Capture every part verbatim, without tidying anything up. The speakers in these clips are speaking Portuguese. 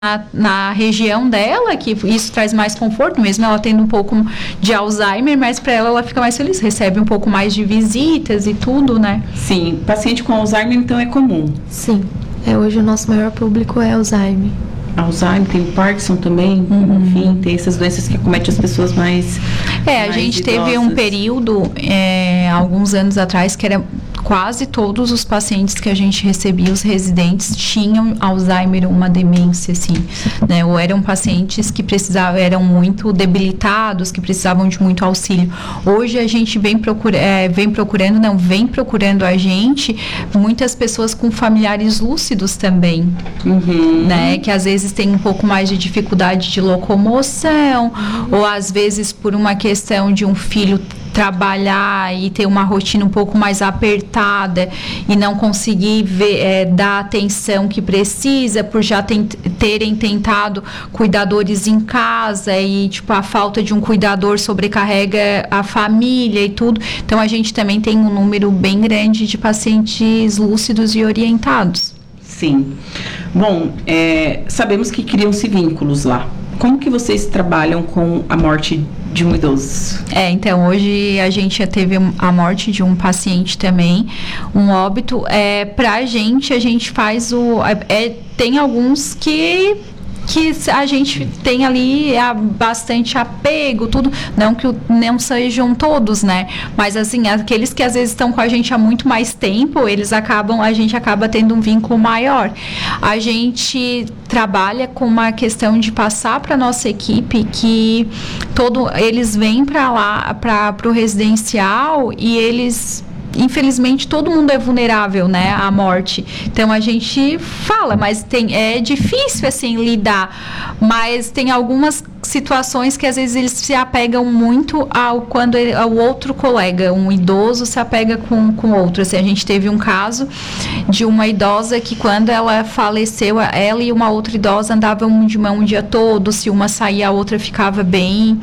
Na, na região dela, que isso traz mais conforto, mesmo ela tendo um pouco de Alzheimer, mas para ela, ela fica mais feliz, recebe um pouco mais de visitas e tudo, né? Sim, paciente com Alzheimer, então, é comum? Sim, é, hoje o nosso maior público é Alzheimer. Alzheimer, tem o Parkinson também, uhum. Enfim, tem essas doenças que acometem as pessoas mais É, mais a gente idosas. Teve um período, é, alguns anos atrás, que era quase todos os pacientes que a gente recebia, os residentes, tinham Alzheimer, uma demência, assim, né? Ou eram pacientes que precisavam, eram muito debilitados, que precisavam de muito auxílio. Hoje a gente vem, procura, é, vem procurando, não, vem procurando a gente, muitas pessoas com familiares lúcidos também, uhum. né? Que às vezes tem um pouco mais de dificuldade de locomoção, uhum. ou às vezes por uma questão de um filho trabalhar e ter uma rotina um pouco mais apertada e não conseguir ver, é, dar a atenção que precisa por já tem, terem tentado cuidadores em casa e tipo a falta de um cuidador sobrecarrega a família e tudo. Então a gente também tem um número bem grande de pacientes lúcidos e orientados. Sim. Bom, é, sabemos que criam-se vínculos lá. Como que vocês trabalham com a morte de um idoso? É, então, hoje a gente já teve a morte de um paciente também, um óbito. É, pra gente, a gente faz o... É, tem alguns que... que a gente tem ali é, bastante apego, tudo, não que não sejam todos, né, mas assim, aqueles que às vezes estão com a gente há muito mais tempo, eles acabam, a gente acaba tendo um vínculo maior. A gente trabalha com uma questão de passar para nossa equipe que todo, eles vêm para lá, para o residencial e eles... Infelizmente, todo mundo é vulnerável, né, à morte. Então, a gente fala, mas tem, é difícil, assim, lidar. Mas tem algumas situações que, às vezes, eles se apegam muito ao quando ele, ao outro colega. Um idoso se apega com, com outro. Assim, a gente teve um caso de uma idosa que, quando ela faleceu, ela e uma outra idosa andavam de mão o dia todo. Se uma saía, a outra ficava bem.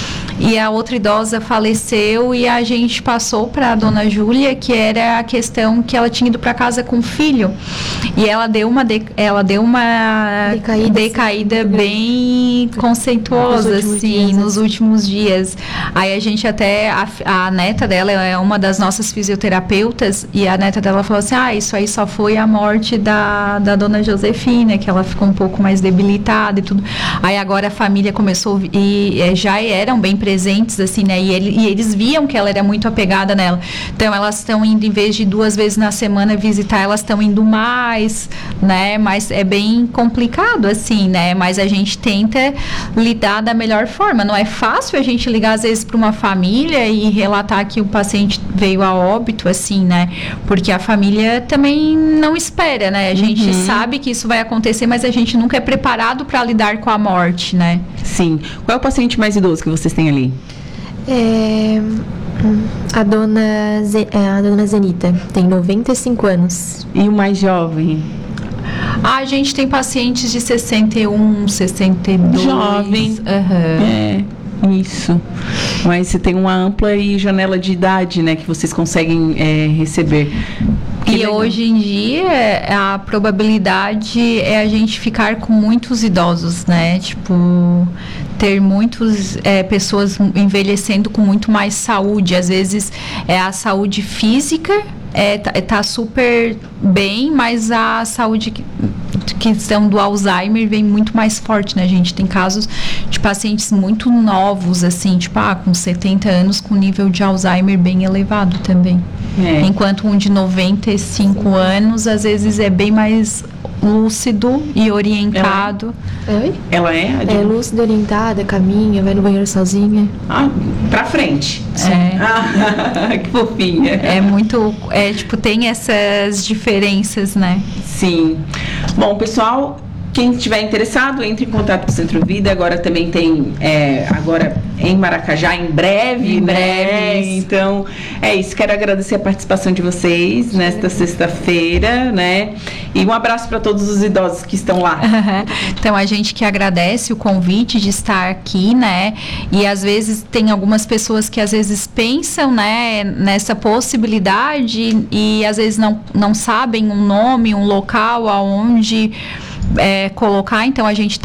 E a outra idosa faleceu e a gente passou para a dona Júlia, que era a questão que ela tinha ido para casa com o filho. E ela deu uma, de, ela deu uma decaída, decaída bem conceituosa, nos assim, dias, nos últimos dias. Aí a gente até, a, a neta dela é uma das nossas fisioterapeutas, e a neta dela falou assim, ah, isso aí só foi a morte da, da dona Josefina, que ela ficou um pouco mais debilitada e tudo. Aí agora a família começou, e, e já eram bem presentes, assim, né, e, ele, e eles viam que ela era muito apegada nela. Então, elas estão indo, em vez de duas vezes na semana visitar, elas estão indo mais, né, mas é bem complicado, assim, né, mas a gente tenta lidar da melhor forma. Não é fácil a gente ligar, às vezes, para uma família e relatar que o paciente veio a óbito, assim, né, porque a família também não espera, né, a gente uhum. sabe que isso vai acontecer, mas a gente nunca é preparado para lidar com a morte, né. Sim. Qual é o paciente mais idoso que vocês têm ali? É, a dona Ze, a dona Zenita tem noventa e cinco anos. E o mais jovem? A gente tem pacientes de sessenta e um, sessenta e dois. Jovem. Uhum. É, isso. Mas você tem uma ampla e janela de idade, né, que vocês conseguem é, receber. Que e legal. Hoje em dia, a probabilidade é a gente ficar com muitos idosos, né? Tipo, ter muitas é, pessoas envelhecendo com muito mais saúde. Às vezes, é a saúde física é, tá, tá super bem, mas a saúde que, questão do Alzheimer vem muito mais forte, né? A gente tem casos de pacientes muito novos, assim, tipo, ah, com setenta anos, com nível de Alzheimer bem elevado também. É. Enquanto um de noventa e cinco anos, às vezes é bem mais lúcido e orientado. Ela é? Ela é? É lúcida, orientada, caminha, vai no banheiro sozinha. Ah, pra frente. É. Ah, que fofinha. É muito, é tipo, tem essas diferenças, né? Sim. Bom, pessoal, quem estiver interessado, entre em contato com o Centro Vida. Agora também tem, é, agora em Maracajá, em breve, em né? breve. Então, é isso. Quero agradecer a participação de vocês nesta sexta-feira, né? E um abraço para todos os idosos que estão lá. Então, a gente que agradece o convite de estar aqui, né? E às vezes tem algumas pessoas que às vezes pensam, né, nessa possibilidade e às vezes não, não sabem um nome, um local aonde é, colocar, então a gente